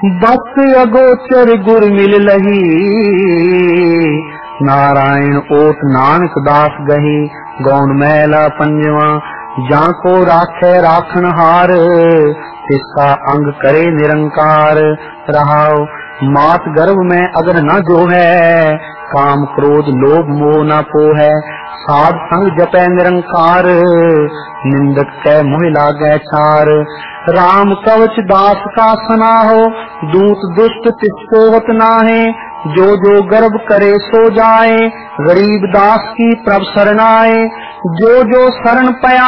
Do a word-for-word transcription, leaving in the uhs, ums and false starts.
बस अगोचर गुर मिल लही, नारायण ओट नानक दास गही। गौण मैला पंजवा, जाको राखे राखन हार, तिसका अंग करे निरंकार। रहाओ मात गर्भ में अगर न जो है, काम क्रोध लोभ मोह न पो है। साध संग जपै निरंकार, निंदक कै मोह लागै छार। राम कवच दास का सनाहो, दूत दुष्ट तिसको होत नाहे। जो जो गर्भ करे सो जाए, गरीब दास की प्रभ शरणाए। जो जो शरण पया